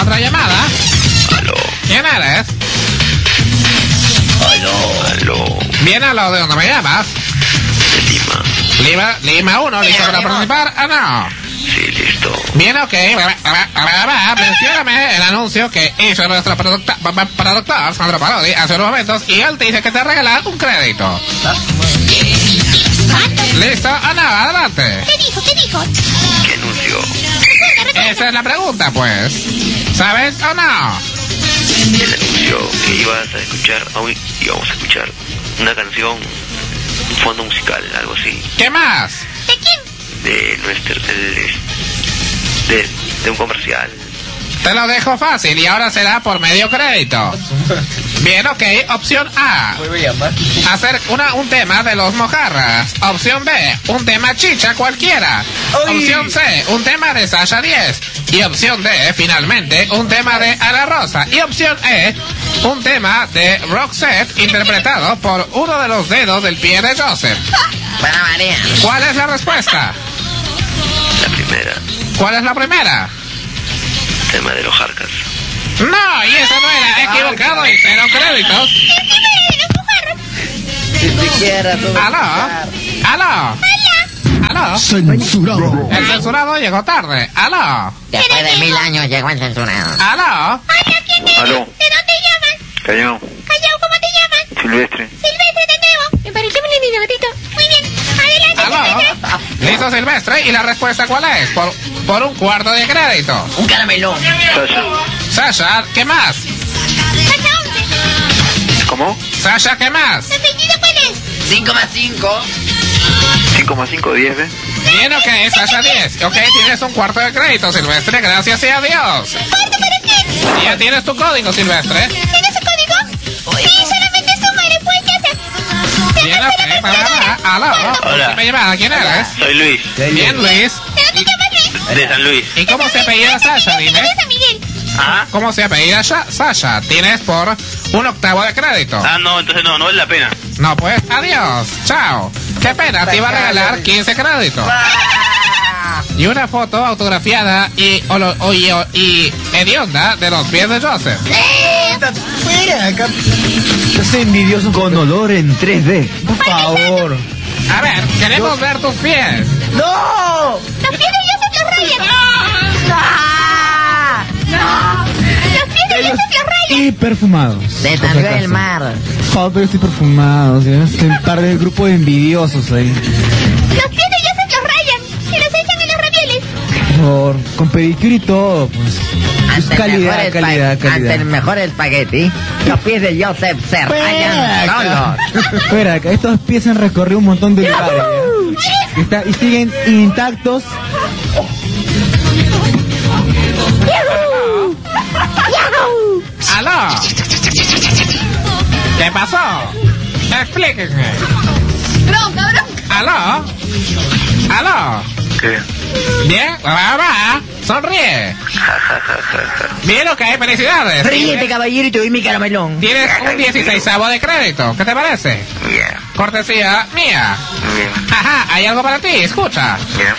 Otra llamada. Aló. ¿Quién eres? Aló. Bien, aló, ¿de dónde me llamas? De Lima. Lima 1, ¿listo para participar? Ah, no. Sí, listo. Bien, ok. Mencióname el anuncio que hizo nuestro productor Sandro Parodi hace unos momentos y él te dice que te regala un crédito. ¿Listo? Ah, no, adelante. ¿Qué dijo? ¿Qué anuncio? Esa es la pregunta, pues. ¿Sabes o no? El anuncio que íbamos a escuchar una canción, un fondo musical, algo así. ¿Qué más? ¿De quién? De un comercial. Te lo dejo fácil y ahora será por medio crédito. Bien, ok. Opción A. Hacer un tema de los Mojarras. Opción B. Un tema chicha cualquiera. Opción C. Un tema de Sasha 10. Y opción D. Finalmente, un tema de Ana Rosa. Y opción E. Un tema de Roxette interpretado por uno de los dedos del pie de Joseph. Bueno, María. ¿Cuál es la respuesta? La primera. ¿Cuál es la primera? Tema de los Jarcas. No, y eso no era. Equivocado y 0 créditos. Si siquiera tú. ¿Aló? Censurado. El censurado llegó tarde. ¿Aló? Después de 1000 años llegó el censurado. ¿Aló? Aló. ¿De dónde llaman? Callao. Callao, ¿cómo te llaman? Silvestre. Silvestre, de nuevo. Me pareció muy lindo, gatito. Muy bien. Adelante, ¿Aló? Listo, Silvestre. ¿Y la respuesta cuál es? Por un cuarto de crédito. Un caramelón. Sasha, ¿qué más? Sasha 11. ¿Cómo? Sasha, ¿qué más? ¿Tu apellido cuál es? 5,5. 5,5, 10, ¿ves? Bien, ok, Sasha 10. Ok, tienes un cuarto de crédito, Silvestre. Gracias y adiós. ¿Cuánto para qué? Y ya tienes tu código, Silvestre. ¿Tienes su código? Sí, solamente sumar, pues ya sé. Bien, ok, aló. Hola. ¿Me llamas? ¿Quién eres? Soy Luis. Bien, Luis. ¿De dónde llamas, Luis? De San Luis. ¿Y cómo se apellida Sasha? Dime. ¿Dónde es Miguel? ¿Ah? ¿Cómo se apellida Sasha? Tienes por un octavo de crédito. Ah, no, entonces no vale la pena. No, pues, adiós. Chao. Qué pena, te iba a regalar 15 créditos. Y una foto autografiada y hedionda de los pies de Joseph. Fuera, acá. Yo soy envidioso con olor en 3D. Por favor. A ver, queremos ver tus pies. ¡No! Los pies de Joseph los rayan. No. Los pies de Joseph los rayan. Y perfumados. De por San si Luis del acaso. Mar. Joder, pero estoy perfumado. ¿Sí? Estoy un par de grupo de envidiosos ahí. Los pies de Joseph los rayan. Y los echan en los ravioles. Con pedicure y todo, pues. Es calidad. Ante el mejor espagueti, los pies de Joseph se rayan solos. Espera, acá estos pies han recorrido un montón de lugares. ¿Ya? Y siguen intactos. ¡Aló! ¿Qué pasó? Explíquenme. Bronca. ¿Aló? ¿Aló? ¿Qué? Bien, va. Sonríe. Bien, ok, felicidades. Ríete, caballerito, y mi caramelón. Tienes un 16avo de crédito. ¿Qué te parece? Yeah. Cortesía mía. Bien. Ajá, hay algo para ti, escucha. Yeah.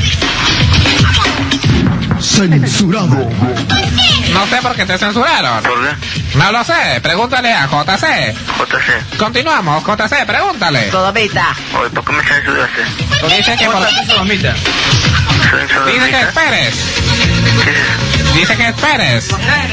Censurado. No sé por qué te censuraron. ¿Por qué? No lo sé, pregúntale a JC. JC. Continuamos, JC, pregúntale. Sodomita. Oye, ¿por qué me censuraste? Dice que por... Sodomita. Dice que esperes. ¿Qué es eso? Dice que esperes.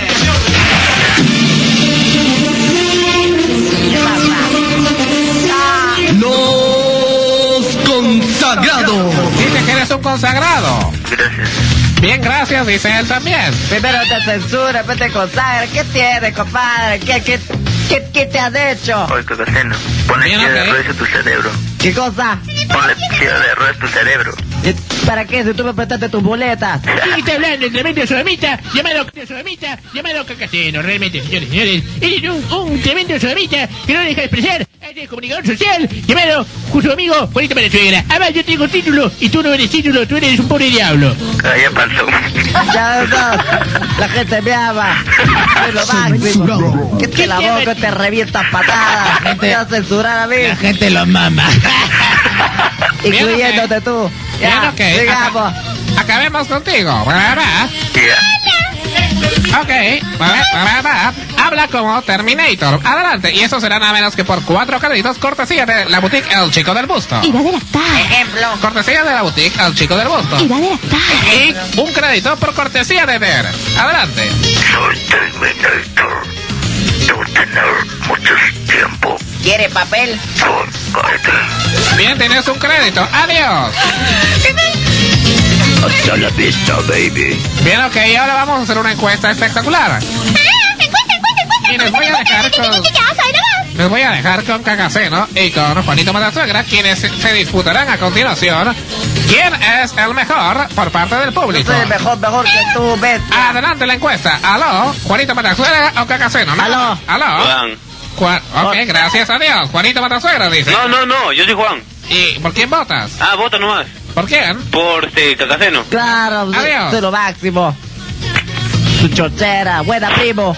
Los consagrados. Dice que eres un consagrado. Gracias. Bien, gracias, dice él también. Primero te censura, después te consagra. ¿Qué tienes, compadre? ¿Qué te has hecho? Oye, Cocaceno, ponle Bien, silla de ok. ruedas a tu cerebro. ¿Qué cosa? Ponle silla de ruedas a tu cerebro. ¿Para qué? Si tú me prestaste tus boletas. ¿Quién está hablando? El tremendo sodomita. Llámalo Cacaseno, realmente, señores. Eres un tremendo sodomita que no deja de expresar. Eres comunicador social. Llámalo su amigo Juanito Venezuela. Además, yo tengo título y tú no eres título. Tú eres un pobre diablo. Calla, panzón. Ya no, la gente me ama. Es lo máximo. Que te la boca, te revientas patadas. Te vas a censurar a mí. La gente lo mama. Incluyéndote tú. Bien, Ya, ok. digamos. Acabemos contigo. ¿Verdad? Yeah. Ok, habla como Terminator. Adelante, y eso será nada menos que por 4 créditos, cortesía de la boutique El Chico del Busto. Irá de lactar. Ejemplo. Cortesía de la boutique El Chico del Busto. Irá de lactar. Y un crédito por cortesía de Der. Adelante. Soy Terminator. Debo tener mucho tiempo. ¿Quiere papel? Cállate. Bien, tienes un crédito. Adiós. Hasta la vista, baby. Bien, ok, ahora vamos a hacer una encuesta espectacular. Y les voy a dejar con... Les voy a dejar con Cacaceno y con Juanito Matasuegra, quienes se disputarán a continuación quién es el mejor por parte del público. Yo soy mejor que tú, bestia. Adelante la encuesta. ¿Aló? ¿Juanito Matasuegra o Cacaceno? ¿No? Aló. ¿Aló? Ok, gracias a Dios. Juanito Matasuegra dice. No, yo soy Juan. ¿Y por quién votas? Ah, vota nomás. ¿Por quién? Por Cacaceno. Claro, Adiós. soy lo máximo. Su chochera, buena primo.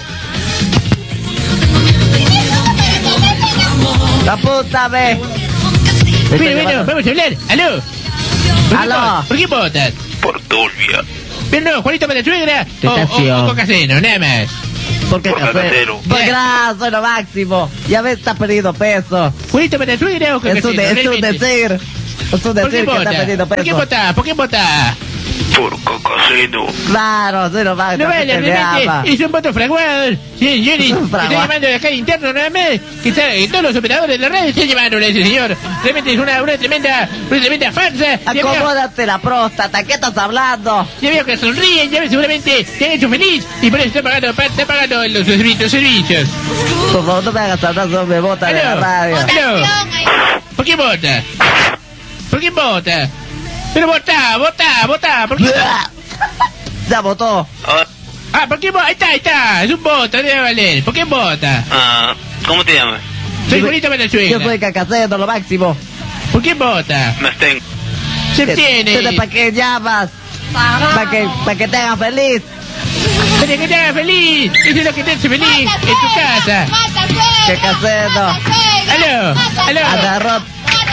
La puta, ve. Bueno, vamos a hablar. ¿Aló? Aló. ¿Por quién votas? Por turbia. Pero no, Juanito Matasuegra o Cacaceno, nada más. ¿Por qué Por café? Cacacero. Pues gracias, soy lo máximo. Ya ves, está perdiendo peso. ¿Juanito Matasuegra o Es un, Cacaceno? es un decir. Es un ¿Por qué decir que está perdiendo vota? ¿Por qué peso. vota? ¿Por qué vota? Por Cacaceno. Claro, soy lo máximo. No vale, que me ama. realmente es un voto fraguado. Sí, señores, Un estoy fraguado. llamando de acá interno nada más. Que todos los operadores de la red están llamándole a ese señor. Realmente es una tremenda farsa. Acomódate la próstata, ¿qué estás hablando? Ya veo que sonríen, ya veo seguramente te han hecho feliz y por eso está pagando los servicios. Por favor, no me hagas hablar sobre bota de la radio. Aló. ¿Por qué vota? ¿Por qué vota? Pero vota. ¿Por qué vota? Ya votó. Ah, ¿Por qué vota? Ahí está. Es un voto, debe valer. ¿Por qué vota? ¿Cómo te llamas? Soy Juanito Yo Matasuegra. soy Cacaceno, lo máximo. ¿Por qué vota? Me abstengo. Se tiene. ¿Para qué llamas? Para que te hagas feliz. Para que te haga feliz. Eso es lo que te hace feliz en tu casa. Cacaceno. Aló. Agarró.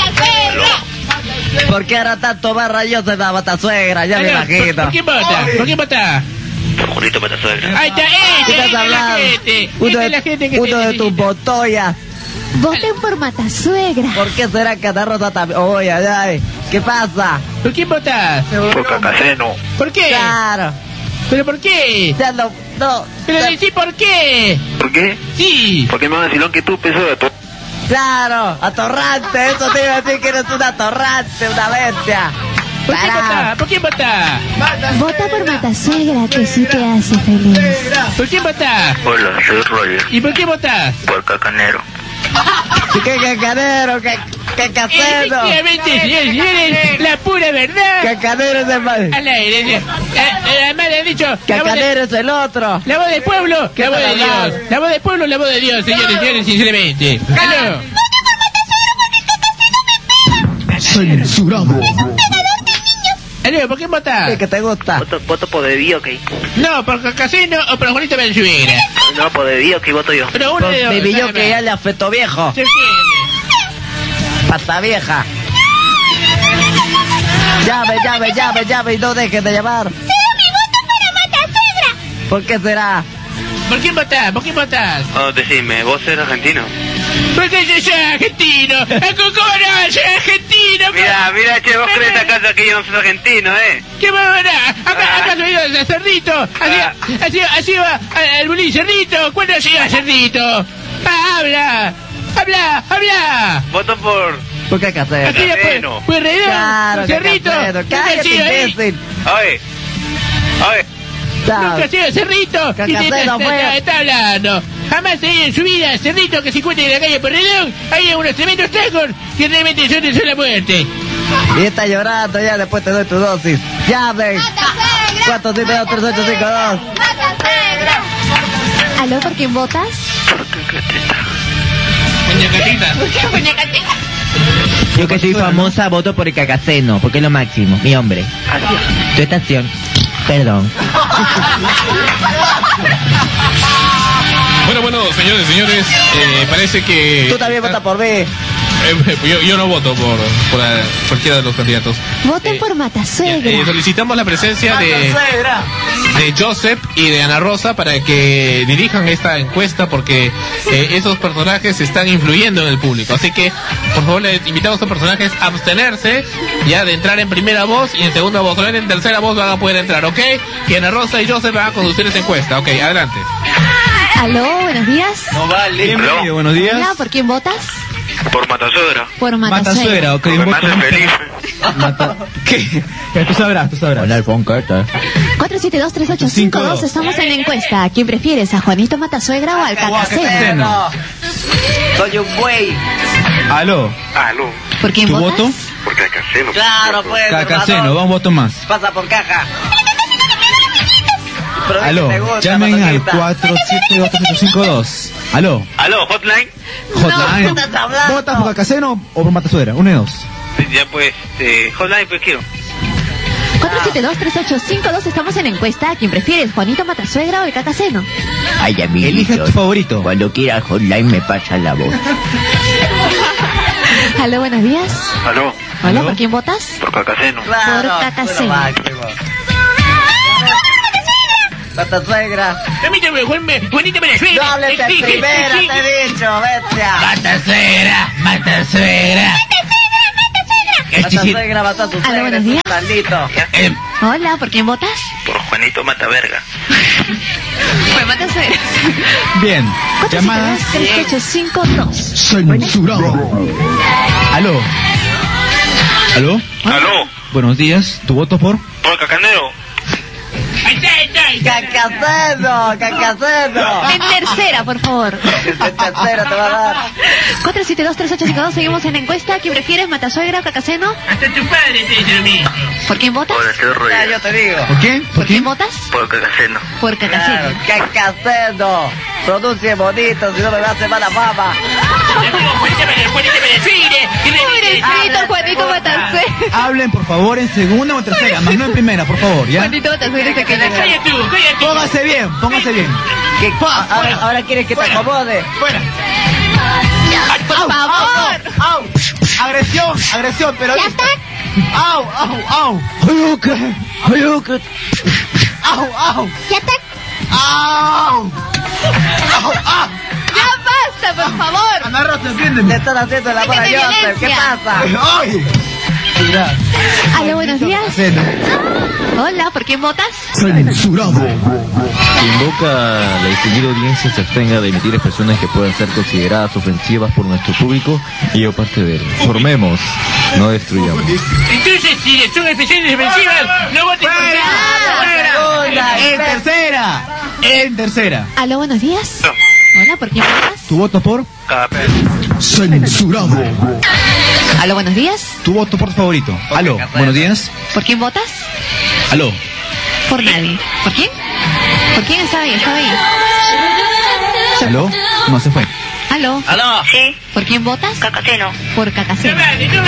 ¿Por qué ahora tanto más rayoso en la Matasuegra? Ya me Aló. imagino. ¿Por quién vota? ¿Por quién vota? Por Juanito Matasuegra. Ahí está. ¿Qué estás Esta es la hablando? gente. Uno Esta es la gente que uno te de tus necesita. botoyas. Voten por Matasuegra. ¿Por qué será que Ana Rosa también? Oye, ay, ¿qué pasa? ¿Por quién votas? Por Cacaceno. ¿Por qué? Claro. ¿Pero por qué? Ya no. Pero decí por qué. ¿Por qué? Sí. Porque más vacilón que tú, peso de todo. Claro, atorrante, eso te iba a decir que eres un atorrante, una bestia. ¿Por qué Pará. vota? ¿Por quién vota? Vota por Matasuegra, que sí te hace feliz. ¿Por quién vota? Hola, soy Roger. ¿Y por qué votas? Por Cacanero. ¿Qué cacanero? ¿Qué casero? Efectivamente, señores, la pura verdad. Cacanero es el mal. Al aire. Además le han dicho. Cacanero es el otro. La voz del pueblo, ¿Qué la voz de estás Dios. hablando? La voz del pueblo, la voz de Dios, señores, sinceramente. Aló. Censurado. Aló, ¿por qué votás? ¿Qué te gusta? Voto por de Dios, ok. No, por Cacaceno o por Juanito Matasuegra. No, por de Dios, que voto yo. Pero uno de dos. Mi nada yo que más. ya le afectó viejo. Se entiende. Pata vieja. Llame y no dejes de llamar. ¿Por qué será? ¿Por quién votás? ¿Por quién votás? Decime, ¿vos eres argentino? Porque yo soy argentino. ¿Cómo no? Soy argentino. Mira, che, vos crees acaso que yo no soy argentino, ¿Qué va a ver? ¿Acaso venido de Cerdito? ¿Así va el bulín Cerdito? ¿Cuándo llega Cerdito? Habla. Voto por... ¿Por qué casero? Aquí después, pues Redón, Claro, Cerrito. Cacaceno. Cállate, imbécil. Oye. Nunca ha sido Cerrito. Y Cacaceno fue. está hablando. Jamás se en su vida Cerrito que se encuentra en la calle Porredón. Hay unos tremendos tacos que realmente son de la muerte. Y está llorando ya, después te doy tu dosis. Llamen. 472-3852. ¿Aló, por quién votas? Yo que soy famosa voto por el Cacaceno, porque es lo máximo, mi hombre. Tu estación. Perdón. Bueno, señores, parece que... Tú también votas por mí. Yo no voto por cualquiera de los candidatos. Voten por Matasuegra. Solicitamos la presencia de Joseph y de Ana Rosa para que dirijan esta encuesta porque esos personajes están influyendo en el público. Así que, por favor, les invitamos a estos personajes a abstenerse ya de entrar en primera voz y en segunda voz. Solamente en tercera voz van a poder entrar, ¿ok? Y Ana Rosa y Joseph van a conducir esa encuesta. Ok, adelante. Aló, buenos días. No vale. Bienvenido, buenos días. Hola, ¿por quién votas? Por Matasuegra. Por Matasuegra, ok. Me hace feliz. ¿Qué? Tú sabrás. Hola, Alfonso. 472-3852, estamos en la encuesta. ¿A quién prefieres, a Juanito Matasuegra o al Cacaceno? Soy un buey. Aló. ¿Por quién ¿Tu votas? voto? Por Cacaceno. Claro, pues. Cacaceno, va un voto más. Pasa por caja. Pero Aló, me gusta, llamen al Matosita. 472-3852. Aló. Hotline. Hotline. ¿qué estás hablando? ¿Votas por Cacaceno o por Matasuegra? Uno de dos. Ya pues, Hotline pues quiero. 472-3852, estamos en la encuesta. ¿A quién prefieres, Juanito Matasuegra o el Cacaceno? Ay, amiguito. Elige tu favorito. Cuando quiera Hotline me pasa la voz. Aló, buenos días. Aló. Hola, ¿Aló? ¿por quién votas? Por Cacaceno. Claro, Por Cacaceno. lo máximo. Matasuegra. Permíteme, Juanito No hables de primera, te he dicho, bestia. Matasuegra. Matasuegra mató a tu Aló, suegra, buenos es días. un maldito. Hola, ¿por quién votas? Por Juanito Mataverga. Por Matasuegra. Bien. Llamadas 472-3852. censurado. Aló. Aló. Aló. Buenos días. ¿Tu voto por? Por Cacanero. Cacaceno. En tercera, por favor. En tercera te va a dar. 472-3852, seguimos en la encuesta. ¿Quién prefieres, Matasuegra o Cacaceno? Hasta tu padre te dice lo mismo. ¿Por quién votas? Hola, soy Ya, Roger. yo te digo. ¿Por quién? ¿Por quién votas? Por Cacaceno. Por Cacaceno. Claro, Cacaceno. Pronuncie bonito, si no me va a hacer mala fama. Pobrecito Juanito Matasuegra. Hablen, por favor, en segunda o en tercera, más no en primera, por favor, ¿ya? Juanito Matasuegra se queda. Póngase bien. ¿Qué? Ahora quieres que te acomode. Fuera. Por favor. ¡Au! Agresión, pero... Ya está. ¡Au! ¡Ayuque! ¡Au! Ya está. ¡Au! Ya basta, por favor. Ana Rosa, Le entiéndeme. están haciendo la mala Déjate Joseph. ¿Qué violencia. pasa? ¡Ay! Mira. Aló, buenos días. Hola, ¿por quién votas? Censurado. Invoca a la distinguida audiencia se abstenga de emitir expresiones que puedan ser consideradas ofensivas por nuestro público y yo parte de él. Formemos, no destruyamos. Entonces, si son expresiones defensivas, no voten por En tercera. Aló, buenos días. Hola, ¿por quién votas? ¿Tu voto por? Cacaceno. Censurado. Aló, buenos días. ¿Tu voto por favorito? Aló, buenos días. ¿Por quién votas? Aló. Por nadie. ¿Por quién? ¿Por quién estaba ahí? ¿Aló? No, se fue. Aló. ¿Aló? Sí. ¿Por quién votas? Cacaceno. Por Cacaceno.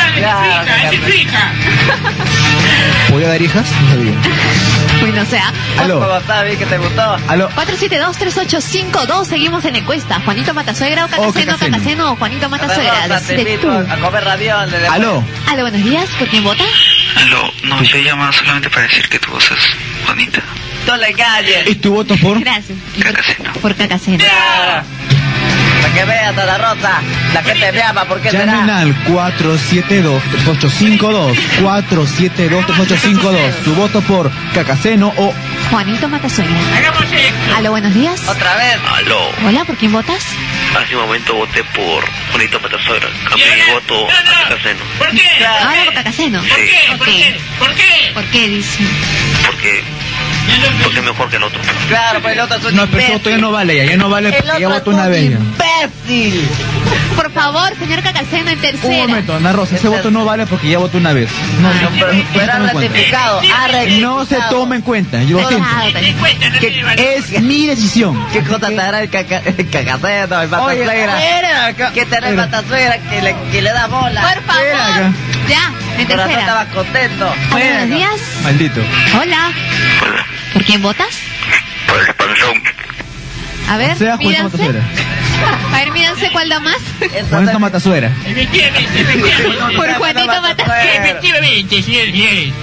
¿Podía dar hijas? No sabía. Uy, no sea. Aló. ¿Cómo está? ¿Vi que te gustó? Aló. 472-3852, seguimos en la encuesta. ¿Juanito Matasuegra o Cacaceno? Cacaceno. Cacaceno o Juanito Matasuegra. Rosa, te Decide invito tú. a comer ravioles. Aló. Aló, buenos días. ¿Por quién votas? Aló. No, yo llamaba solamente para decir que tu voz es bonita. No le calles. ¿Y tu voto por? Gracias. ¿Y Cacaceno. por Cacaceno. Para que veas a la Rosa. La gente me ama, ¿por qué Llamen será? al 472-3852. 472-3852. Tu voto por Cacaceno o... Juanito Matasuegra. Hagamos esto. Aló, buenos días. Otra vez. Aló. Hola, ¿por quién votas? Hace un momento voté por Juanito Matasuegra. Cambié mi voto a Cacaceno. ¿Por qué? Ahora por Cacaceno. Sí. ¿Por qué? ¿Por qué? ¿Por qué dice? Porque es mejor que el otro. Claro, pues el otro es un No, pero ese voto ya no vale, ya no vale, El porque ya otro votó es una un vez. ya. imbécil. Por favor, señor Cacaceno, en Un tercera. momento, Ana Rosa, ese voto no vale porque ya votó una vez. No, Ay, no, Pero no se ha toma en cuenta. rectificado. Ha rectificado. No se toma en cuenta, yo lo siento. Que es mi decisión. ¿Qué cosa te hará el cacaceno, el matasuegra? ¿Qué te hará el matasuegra que le da bola? Por favor. Espera acá. Ya, en Corazón tercera. estaba contento. Hola, buenos días. Maldito. Hola. Hola. ¿Por quién votas? Por el panzón. A ver, O sea, Juanito mídanse. Matasuegra. A ver, mírense cuál da más. Juanito Matasuegra. Por Juanito Matasuegra. Efectivamente, señores.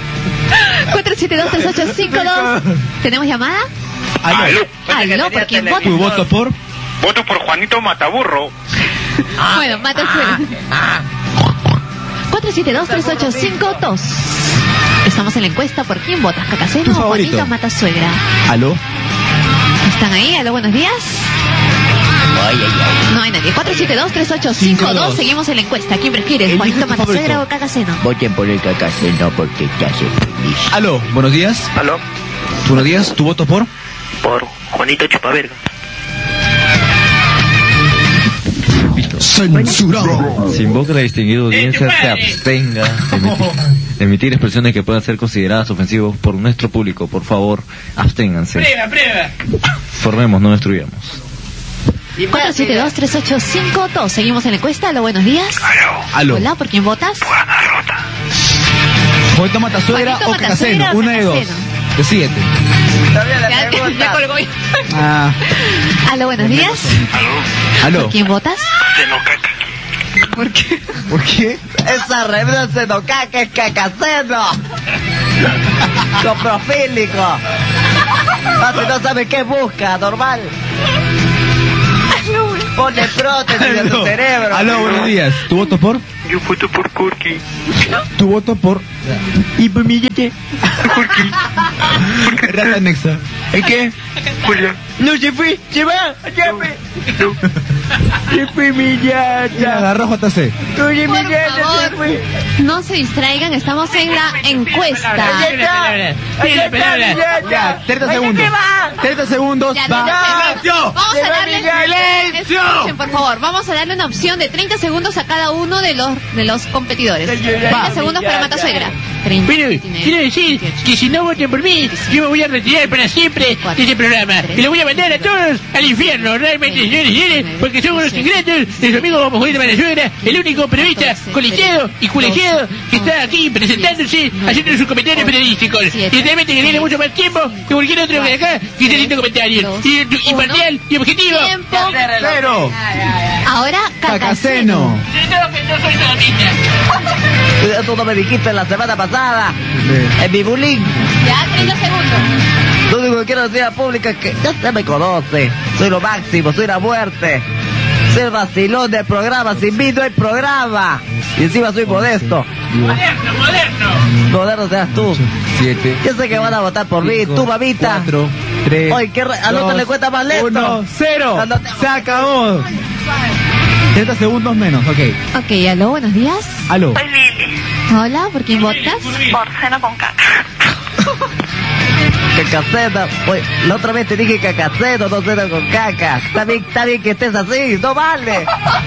472-3852. ¿Tenemos llamada? Aló. Aló, ¿por quién vota? ¿Tu voto por? Voto por Juanito Mataburro. Bueno, Matasuegra. 472-3852. Estamos en la encuesta. ¿Por quién votas? ¿Cacaceno o Juanito Matasuegra? Aló. ¿Están ahí? Aló, buenos días. No hay nadie. 472-3852. Seguimos en la encuesta. ¿Quién prefieres? ¿Juanito Matasuegra o Cacaceno? Voten por el Cacaceno porque te hace feliz. Aló, buenos días. ¿Aló? Buenos días, ¿tu voto por? Por Juanito Chupaverga. Censurado. Se invoca a la distinguida audiencia se abstenga de emitir expresiones que puedan ser consideradas ofensivas por nuestro público. Por favor, absténganse. Prueba. Formemos, no destruyamos. 472-3852. Seguimos en la encuesta. Aló, buenos días. Aló. Hola, ¿por quién votas? ¿Juanito Matasuegra Juanito o Cacaceno? Matasuegra o Una de dos. Cacaceno. Decídete. Ya colgó. Ah. Aló, buenos días. Aló. ¿Por quién votas? Senocaca. ¿Por qué? ¿Por qué? Esa revista Senocaca es Cacaceno. Coprofílico. Ah, si no sabes qué busca, normal. Ponle prótesis en tu cerebro. Aló, buenos días. ¿Tu voto por? Yo voto por Corky. ¿Tu voto por? Y por mi yete. Rata anexa. ¿El qué? Julia. No, se fue. Se va. Se fue. Se fue mi yata. Agarró JC. Oye, mi Por yata se favor, fue. no se distraigan. Estamos en la encuesta. Ya, 30 segundos. 30 segundos. Ya, Va. Vamos a darle, escuchen, por favor, vamos a darle una opción de 30 segundos a cada uno de los competidores. 30 segundos para Matasuegra. 30, Pero 29, quiero decir 28, que si no voten por mí, yo me voy a retirar para siempre de este programa. Y lo voy a mandar a todos al infierno, realmente, señores y señores, porque somos los ingratos de su amigo Juanito Matasuegra, el único periodista colegiado y colegiado que está aquí presentándose, haciendo sus comentarios periodísticos. Y realmente que tiene mucho más tiempo que cualquier otro de acá que esté haciendo comentarios. Y imparcial y objetivo. tiempo. Pero. Ahora, Cacaceno. Cacaceno. No soy todavía. Tú no me dijiste la semana pasada. En mi bullying. Ya, 30 segundos. Lo único que quiero decir a la pública es que ya se me conoce. Soy lo máximo, soy la muerte. Soy el vacilón del programa. Sin mí no hay programa. Y encima soy modesto. Moderno. Moderno seas tú. 7. Yo sé que van a votar por mí. Tú, mamita. 4, 3. Oye, anótale cuenta más lento. 1, 0. Anótale. Se acabó. 30 segundos menos, ok. Ok, aló, buenos días. Aló. Soy Lili, Hola, ¿por quién votas? por cena con caca. Cacaceno. Oye, la otra vez te dije cacaceno, no cena con caca. Está bien que estés así, no vale.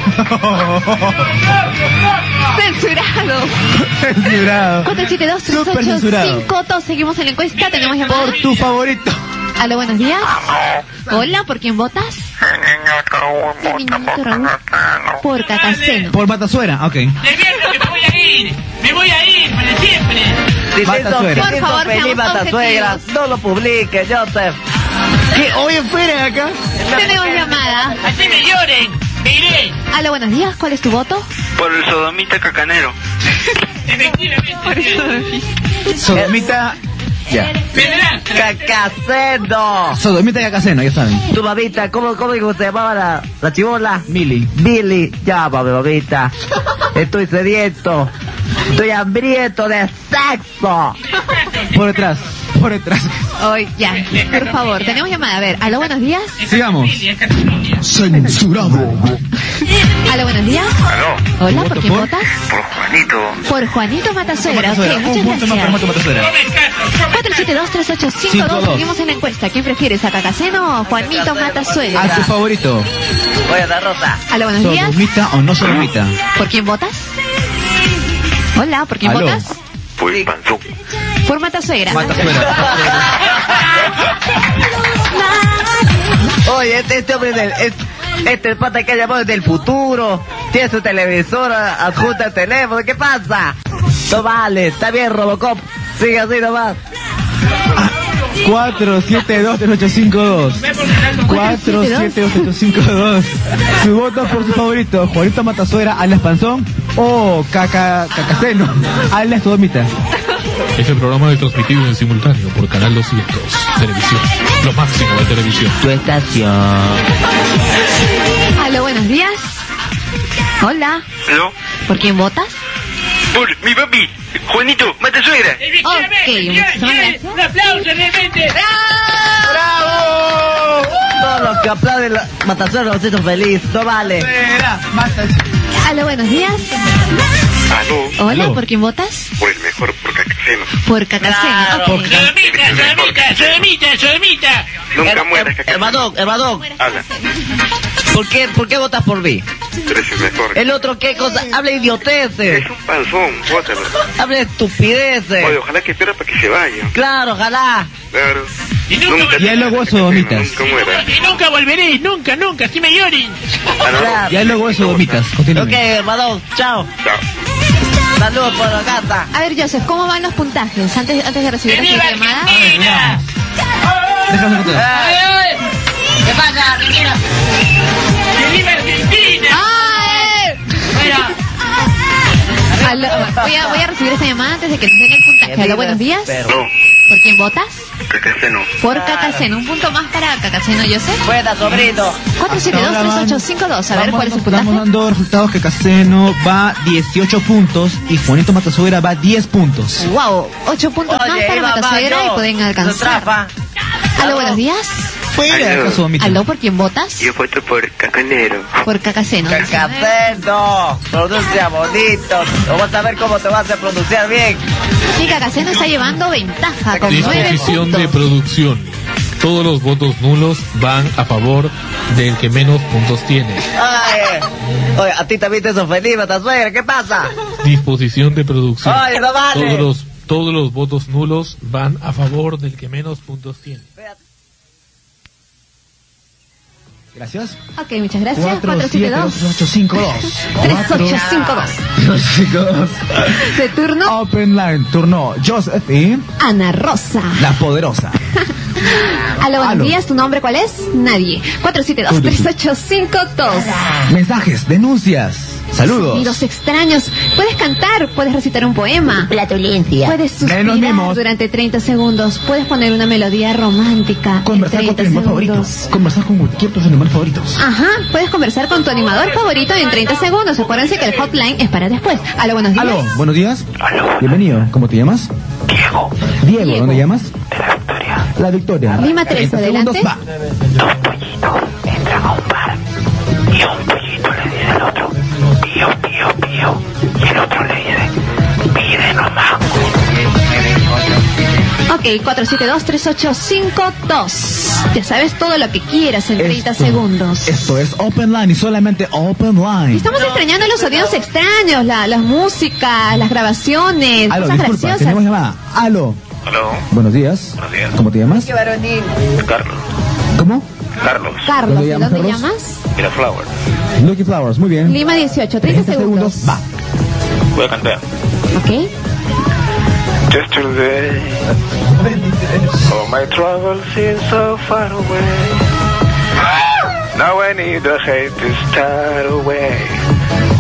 Censurado. Censurado. 472-3852. Seguimos en la encuesta. Tenemos llamada. Por tu favorito. Aló, buenos días. Hola, ¿por quién votas? Mi niñito Raúl. Por Cacaceno. Por Matasuegra, ok. De viernes que me voy a ir. Me voy a ir para siempre. Si Matasuegra. Por favor, feliz seamos Matasuegra, objetivos. no lo publique, Joseph. ¿Qué? Hoy esperen acá. Tenemos llamada. Así me lloren. Me iré. Aló, buenos días. ¿Cuál es tu voto? Por el sodomita cacanero. Efectivamente. Sodomita. Ya. Cacaceno. Sodomita y Cacaceno, ya saben. Tu mamita, ¿cómo se llamaba la chibola? Mili. Billy, llámame, mamita. Estoy sediento. Estoy hambriento de sexo. Por detrás. Por detrás. Hoy, ya. Por favor, tenemos llamada. A ver, aló, buenos días. Sigamos. Censurado. Aló, buenos días. Aló. Hola, ¿por quién votas? Por Juanito. Por Juanito Matasuegra. Ok, Un muchas punto más para gracias. Matasuegra. 472-3852. Seguimos en la encuesta. ¿Quién prefieres, a Cacaceno o Juanito Matasuegra? A tu favorito. Oye, la rosa. Aló, buenos días. ¿Sodomita o no sodomita? ¿Por quién votas? Hola, ¿por quién Aló. votas? Por el panzón. Por Matasuegra. Matasuegra. Oye, este hombre el pata que ha llamado desde el futuro. Tiene su televisor adjunto al teléfono. ¿Qué pasa? No vale, está bien, Robocop. Sigue así nomás. 472-3852. 472-3852. Su voto por su favorito, Juanito Matasuegra, alias Panzón, o Cacaceno, alias Sodomita. Este programa es transmitido en simultáneo por Canal 200, televisión, lo máximo de televisión. Tu estación. Aló, buenos días. Hola. ¿Aló? ¿Por quién votas? Por mi papi, Juanito Matasuegra. Ok, muchísimas gracias. ¡Un aplauso realmente! ¡Bravo! Todos los que aplauden la Matasuegra los hizo feliz, no vale. Aló, buenos días. ¿Aló? Hola, Aló. ¿por quién votas? Por el mejor, por Cacaceno. Por Cacaceno. Ok. ¡Sodomita! Nunca mueras, Cacaceno. Hermano, Habla. ¿por qué votas por mí? Tú eres el mejor. El otro, ¿qué cosa? Habla idioteces, Es un panzón, bótalo. habla estupideces. Oye, ojalá que pierda para que se vaya. Claro, ojalá. Claro. Y nunca- Ya luego eso, Domitas. Nunca muera. Y nunca volveré, nunca, si me lloren. Claro. Ya luego eso, Domitas. Continúe. Ok, hermano, chao. Chao. Saludos por la casa. A ver, Joseph, ¿cómo van los puntajes antes de recibir ¡Que esta viva llamada? Argentina! Déjame contar. ¿Qué pasa, Argentina? ¡Que viva Argentina! ¡Ay! Aló, voy a recibir esta llamada antes de que nos den el puntaje. Aló, buenos días. No, ¿Por quién votas? Cacaceno. Por Cacaceno. Un punto más para Cacaceno, Joseph. Buena, sobrino. 472-3852. A ver, ¿cuál es su Estamos puntaje? dando resultados que Cacaceno va 18 puntos y Juanito Matasuegra va 10 puntos. Wow, 8 puntos más para iba Matasuegra mal y yo. pueden Su alcanzar. trafa. Aló, buenos días. Fuera, Aló. acaso, Domitas. Aló, ¿por quién votas? Yo voto por Cacanero. Por Cacaceno. Cacaceno, pronuncia bonito. Vamos a ver cómo te vas a pronunciar bien. Sí, Cacaceno está llevando ventaja con 9 Disposición de puntos. producción. Todos los votos nulos van a favor del que menos puntos tiene. Ay, oye, a ti también te hizo feliz, Matasuegra, ¿qué pasa? Disposición de producción. Ay, no vale. Todos los votos nulos van a favor del que menos puntos tiene. Gracias. Ok, muchas gracias. 472-3852. 3852. De turno, Open Line, turno Josephine, Ana Rosa. la poderosa. Aló, buenos Aló. días. ¿Tu nombre cuál es? Nadie. 472-3852. Mensajes, denuncias, saludos. Sonidos extraños. Puedes cantar, puedes recitar un poema. Flatulencia. Puedes suspirar Menos mimos. durante 30 segundos. Puedes poner una melodía romántica. en Conversar con tu 30 animal favorito. segundos. Conversar con cualquier de tus animales favoritos. Ajá, puedes conversar con tu animador favorito en 30 segundos. Acuérdense que el hotline es para después. Aló, buenos días. Aló, buenos días. Aló. Bienvenido. ¿Cómo te llamas? Diego. Diego, ¿dónde llamas? De la Victoria. La Victoria. Lima 3, 30 adelante. segundos, va. Dos pollitos entran a un bar. Y un pollito le dice al otro: pío, pío, pío. Y el otro le dice: pide nomás. Ok, 472-3852. Ya sabes todo lo que quieras en 30 segundos. Esto es Open Line y solamente Open Line. Estamos extrañando los sonidos extraños, las músicas, las grabaciones, Aló, cosas disculpa, graciosas. tenemos llamada. Aló, Aló. buenos días. Buenos días. ¿Cómo te llamas? Carlos. ¿Cómo? Carlos. Carlos, ¿Dónde ¿de llamas, dónde Carlos? llamas? Miraflowers. Lucky Flowers, muy bien. Lima 18, 30 segundos. va. Voy a cantar. Ok. Yesterday, all my troubles seem so far away. Now I need a hate to start away.